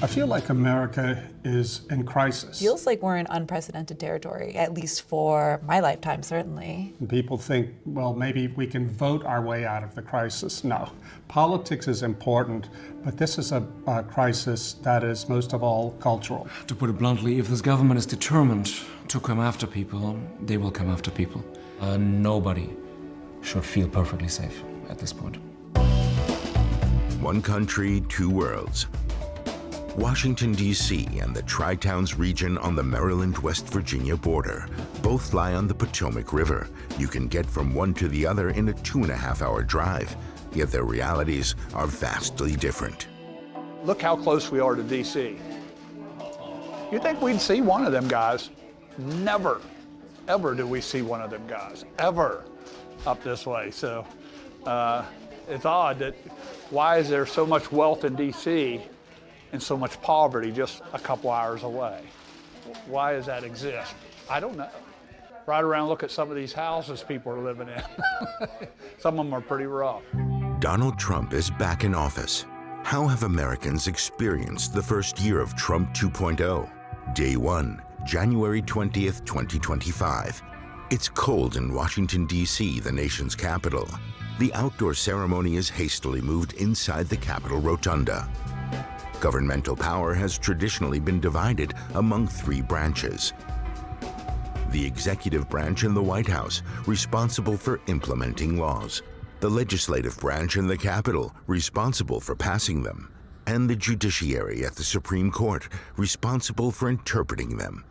I feel like America is in crisis. Feels like we're in unprecedented territory, at least for my lifetime, certainly. And people think, well, maybe we can vote our way out of the crisis. No, politics is important, but this is a crisis that is most of all cultural. To put it bluntly, if this government is determined to come after people, they will come after people. Nobody should feel perfectly safe at this point. One country, two worlds. Washington, D.C. and the Tri-Towns region on the Maryland-West Virginia border both lie on the Potomac River. You can get from one to the other in a 2.5-hour drive, yet their realities are vastly different. Look how close we are to D.C. You'd think we'd see one of them guys. Never, ever do we see one of them guys, ever, up this way. So it's odd that why is there so much wealth in D.C. and so much poverty just a couple hours away? Why does that exist? I don't know. Ride around, look at some of these houses people are living in. Some of them are pretty rough. Donald Trump is back in office. How have Americans experienced the first year of Trump 2.0? Day 1, January 20th, 2025. It's cold in Washington, D.C., the nation's capital. The outdoor ceremony is hastily moved inside the Capitol Rotunda. Governmental power has traditionally been divided among 3 branches. The executive branch in the White House, responsible for implementing laws. The legislative branch in the Capitol, responsible for passing them. And the judiciary at the Supreme Court, responsible for interpreting them.